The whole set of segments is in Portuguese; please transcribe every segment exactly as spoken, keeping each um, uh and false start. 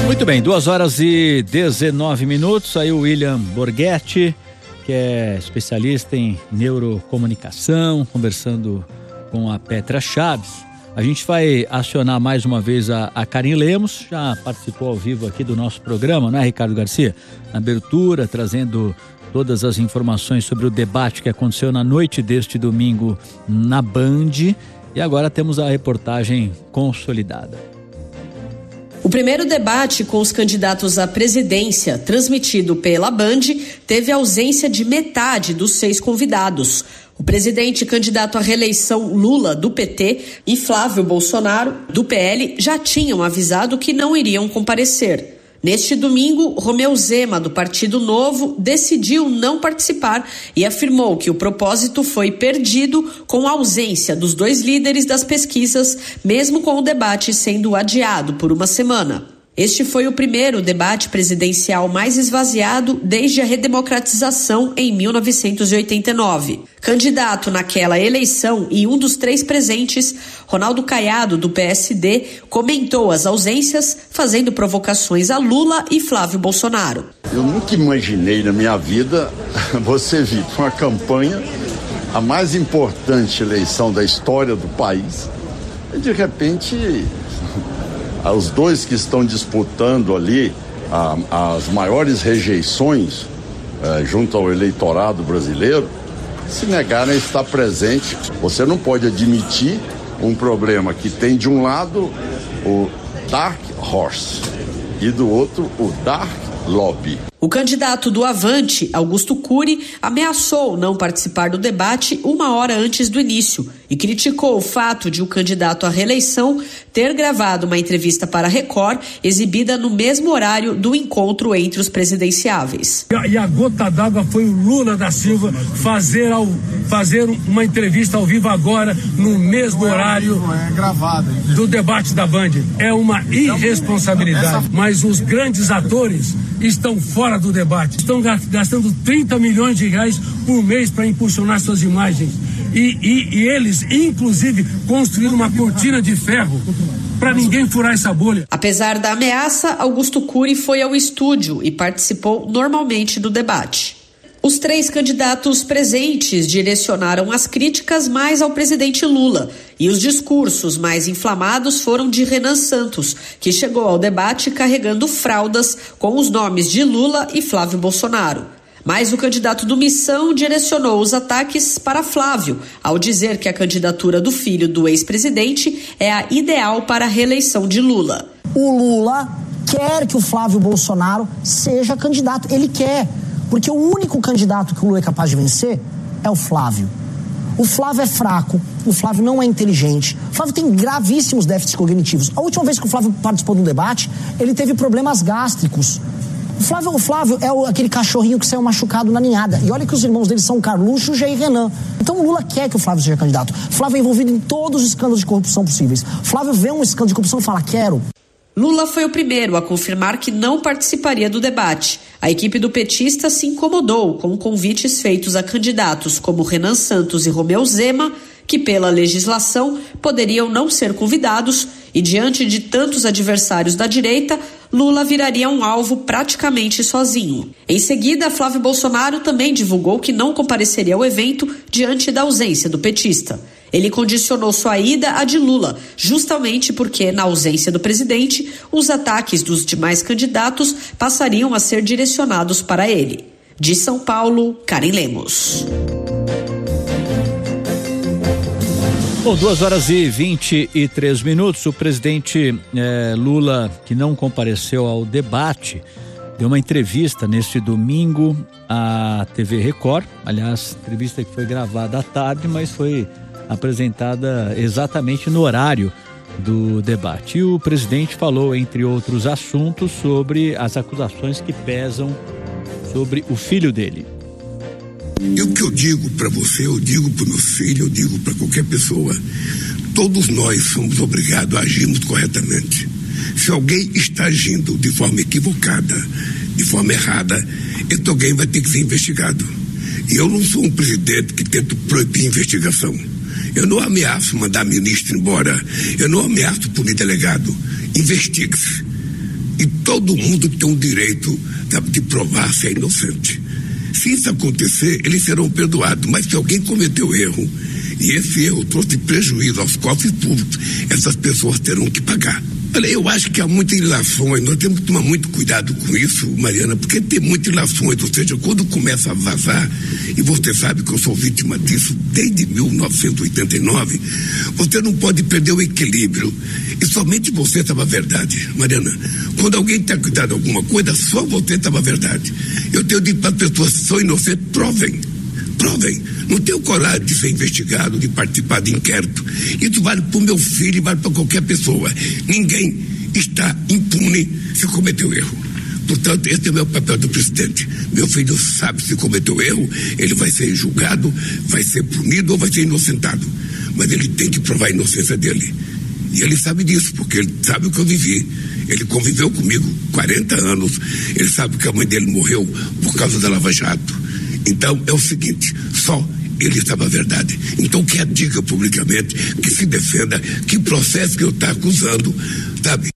Muito bem, duas horas e dezenove minutos. Aí o William Borghetti, que é especialista em neurocomunicação, conversando com a Petra Chaves. A gente vai acionar mais uma vez a, a Karin Lemos, já participou ao vivo aqui do nosso programa, não é, Ricardo Garcia? Na abertura, trazendo todas as informações sobre o debate que aconteceu na noite deste domingo na Band. E agora temos a reportagem consolidada. O primeiro debate com os candidatos à presidência, transmitido pela Band, teve ausência de metade dos seis convidados. O presidente candidato à reeleição Lula, do P T, e Flávio Bolsonaro, do P L, já tinham avisado que não iriam comparecer. Neste domingo, Romeu Zema, do Partido Novo, decidiu não participar e afirmou que o propósito foi perdido com a ausência dos dois líderes das pesquisas, mesmo com o debate sendo adiado por uma semana. Este foi o primeiro debate presidencial mais esvaziado desde a redemocratização em mil novecentos e oitenta e nove. Candidato naquela eleição e um dos três presentes, Ronaldo Caiado, do P S D, comentou as ausências, fazendo provocações a Lula e Flávio Bolsonaro. Eu nunca imaginei na minha vida você vir para uma campanha, a mais importante eleição da história do país, e de repente os dois que estão disputando ali a, as maiores rejeições eh, junto ao eleitorado brasileiro se negarem a estar presente. Você não pode admitir um problema que tem de um lado o Dark Horse e do outro o Dark Lobby. O candidato do Avante, Augusto Cury, ameaçou não participar do debate uma hora antes do início e criticou o fato de o candidato à reeleição ter gravado uma entrevista para a Record, exibida no mesmo horário do encontro entre os presidenciáveis. E a gota d'água foi o Lula da Silva fazer, ao, fazer uma entrevista ao vivo agora, no mesmo horário do debate da Band. É uma irresponsabilidade, mas os grandes atores estão fora do debate, estão gastando trinta milhões de reais por mês para impulsionar suas imagens e, e, e eles, inclusive, construíram uma cortina de ferro para ninguém furar essa bolha. Apesar da ameaça, Augusto Cury foi ao estúdio e participou normalmente do debate. Os três candidatos presentes direcionaram as críticas mais ao presidente Lula e os discursos mais inflamados foram de Renan Santos, que chegou ao debate carregando fraldas com os nomes de Lula e Flávio Bolsonaro. Mas o candidato do Missão direcionou os ataques para Flávio, ao dizer que a candidatura do filho do ex-presidente é a ideal para a reeleição de Lula. O Lula quer que o Flávio Bolsonaro seja candidato, ele quer. Porque o único candidato que o Lula é capaz de vencer é o Flávio. O Flávio é fraco, o Flávio não é inteligente, o Flávio tem gravíssimos déficits cognitivos. A última vez que o Flávio participou de um debate, ele teve problemas gástricos. O Flávio, o Flávio é o, aquele cachorrinho que saiu machucado na ninhada. E olha que os irmãos dele são Carluxo, Jair e Renan. Então o Lula quer que o Flávio seja candidato. O Flávio é envolvido em todos os escândalos de corrupção possíveis. O Flávio vê um escândalo de corrupção e fala, quero. Lula foi o primeiro a confirmar que não participaria do debate. A equipe do petista se incomodou com convites feitos a candidatos como Renan Santos e Romeu Zema, que pela legislação poderiam não ser convidados, e diante de tantos adversários da direita, Lula viraria um alvo praticamente sozinho. Em seguida, Flávio Bolsonaro também divulgou que não compareceria ao evento diante da ausência do petista. Ele condicionou sua ida à de Lula, justamente porque, na ausência do presidente, os ataques dos demais candidatos passariam a ser direcionados para ele. De São Paulo, Karin Lemos. Bom, duas horas e vinte e três minutos. O presidente eh, Lula, que não compareceu ao debate, deu uma entrevista neste domingo à T V Record. Aliás, entrevista que foi gravada à tarde, mas foi apresentada exatamente no horário do debate. E o presidente falou, entre outros assuntos, sobre as acusações que pesam sobre o filho dele. E o que eu digo para você, eu digo para o meu filho, eu digo para qualquer pessoa, todos nós somos obrigados a agirmos corretamente. Se alguém está agindo de forma equivocada, de forma errada, então alguém vai ter que ser investigado. E eu não sou um presidente que tenta proibir investigação. Eu não ameaço mandar ministro embora. Eu não ameaço punir delegado. Investigue-se. E todo mundo tem o direito, sabe, de provar se é inocente. Se isso acontecer, eles serão perdoados. Mas se alguém cometeu erro, e esse erro trouxe prejuízo aos cofres públicos, essas pessoas terão que pagar. Olha, eu acho que há muitas ilações, nós temos que tomar muito cuidado com isso, Mariana, porque tem muitas ilações, ou seja, quando começa a vazar, e você sabe que eu sou vítima disso desde mil novecentos e oitenta e nove, você não pode perder o equilíbrio, e somente você estava a verdade, Mariana. Quando alguém está cuidando de alguma coisa, só você estava a verdade. Eu tenho dito para as pessoas que são inocentes, provem. Provem. Não tenho coragem de ser investigado, de participar de inquérito. Isso vale para o meu filho e vale para qualquer pessoa. Ninguém está impune se cometeu erro. Portanto, esse é o meu papel do presidente. Meu filho sabe se cometeu erro, ele vai ser julgado, vai ser punido ou vai ser inocentado. Mas ele tem que provar a inocência dele. E ele sabe disso, porque ele sabe o que eu vivi. Ele conviveu comigo quarenta anos. Ele sabe que a mãe dele morreu por causa da Lava Jato. Então, é o seguinte, só ele estava a verdade. Então, que a diga publicamente, que se defenda, que processo que eu estou acusando, sabe?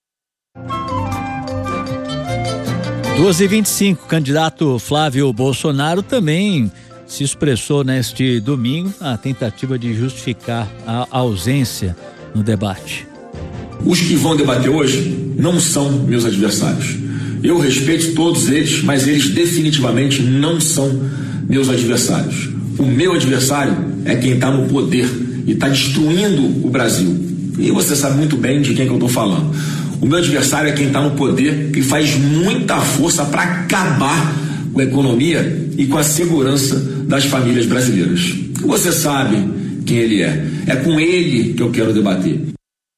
duas e vinte e cinco, candidato Flávio Bolsonaro também se expressou neste domingo a tentativa de justificar a ausência no debate. Os que vão debater hoje não são meus adversários. Eu respeito todos eles, mas eles definitivamente não são meus adversários. O meu adversário é quem está no poder e está destruindo o Brasil. E você sabe muito bem de quem que eu estou falando. O meu adversário é quem está no poder e faz muita força para acabar com a economia e com a segurança das famílias brasileiras. Você sabe quem ele é. É com ele que eu quero debater.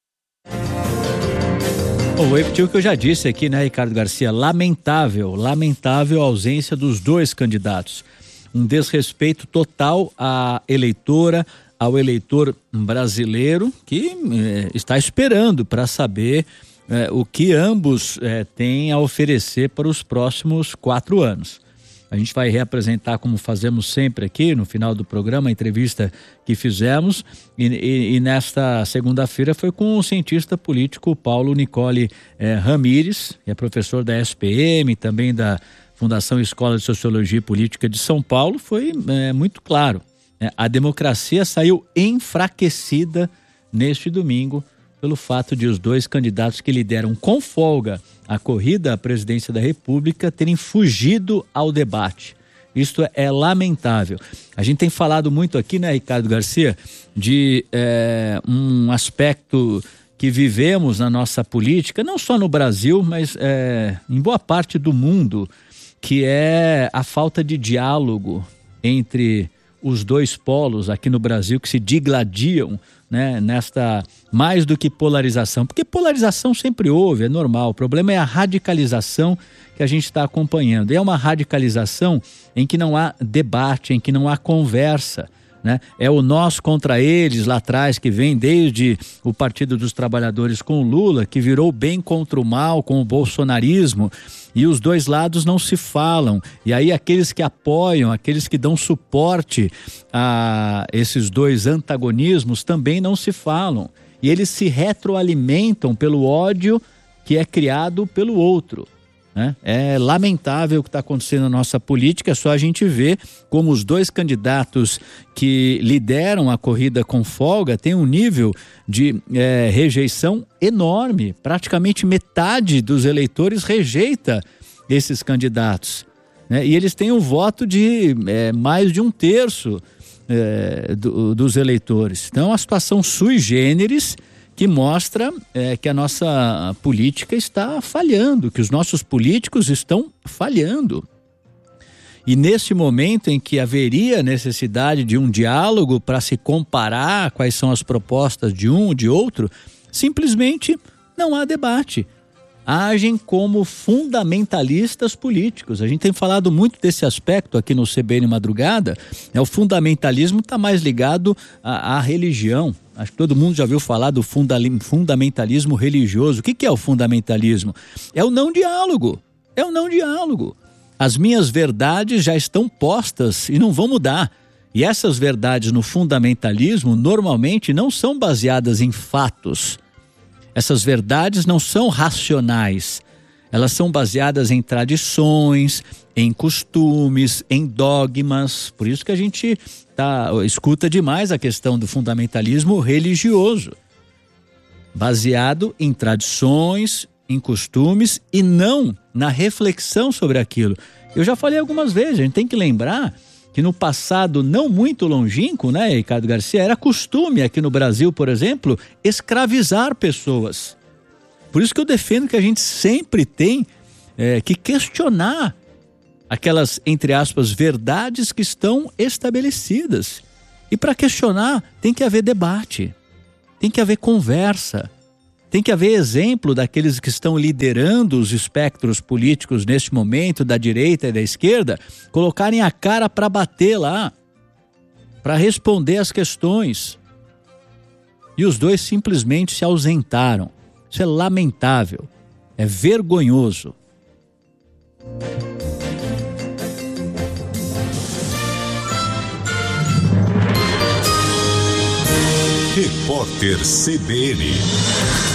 Bom, vou repetir o que eu já disse aqui, né, Ricardo Garcia? Lamentável, lamentável a ausência dos dois candidatos. Um desrespeito total à eleitora, ao eleitor brasileiro que eh, está esperando para saber eh, o que ambos eh, têm a oferecer para os próximos quatro anos. A gente vai reapresentar, como fazemos sempre aqui no final do programa, a entrevista que fizemos, e, e, e nesta segunda-feira foi com o cientista político Paulo Nicole eh, Ramires, que é professor da S P M, também da Fundação Escola de Sociologia e Política de São Paulo. Foi eh, muito claro, né? A democracia saiu enfraquecida neste domingo pelo fato de os dois candidatos que lideram com folga a corrida à presidência da República terem fugido ao debate. Isto é lamentável. A gente tem falado muito aqui, né, Ricardo Garcia, de é, um aspecto que vivemos na nossa política, não só no Brasil, mas é, em boa parte do mundo, que é a falta de diálogo entre os dois polos aqui no Brasil que se digladiam, né, nesta mais do que polarização, porque polarização sempre houve, é normal. O problema é a radicalização que a gente está acompanhando. E é uma radicalização em que não há debate, em que não há conversa, né? É o nós contra eles lá atrás, que vem desde o Partido dos Trabalhadores com o Lula, que virou bem contra o mal com o bolsonarismo, e os dois lados não se falam. E aí aqueles que apoiam, aqueles que dão suporte a esses dois antagonismos também não se falam. E eles se retroalimentam pelo ódio que é criado pelo outro, né? É lamentável o que está acontecendo na nossa política. É só a gente ver como os dois candidatos que lideram a corrida com folga têm um nível de é, rejeição enorme. Praticamente metade dos eleitores rejeita esses candidatos, né? E eles têm um voto de é, mais de um terço é, do, dos eleitores. Então é uma situação sui generis, que mostra é, que a nossa política está falhando, que os nossos políticos estão falhando. E nesse momento em que haveria necessidade de um diálogo para se comparar quais são as propostas de um ou de outro, simplesmente não há debate. Agem como fundamentalistas políticos. A gente tem falado muito desse aspecto aqui no C B N Madrugada, né? O fundamentalismo está mais ligado à, à religião. Acho que todo mundo já ouviu falar do fundamentalismo religioso. O que, que é o fundamentalismo? É o não diálogo. É o não diálogo. As minhas verdades já estão postas e não vão mudar. E essas verdades no fundamentalismo normalmente não são baseadas em fatos. Essas verdades não são racionais. Elas são baseadas em tradições, em costumes, em dogmas. Por isso que a gente tá, escuta demais a questão do fundamentalismo religioso. Baseado em tradições, em costumes e não na reflexão sobre aquilo. Eu já falei algumas vezes, a gente tem que lembrar que no passado não muito longínquo, né, Ricardo Garcia, era costume aqui no Brasil, por exemplo, escravizar pessoas. Por isso que eu defendo que a gente sempre tem é, que questionar aquelas, entre aspas, verdades que estão estabelecidas. E para questionar tem que haver debate, tem que haver conversa, tem que haver exemplo daqueles que estão liderando os espectros políticos neste momento, da direita e da esquerda, colocarem a cara para bater lá, para responder as questões. E os dois simplesmente se ausentaram. Isso é lamentável, é vergonhoso. Repórter C B N.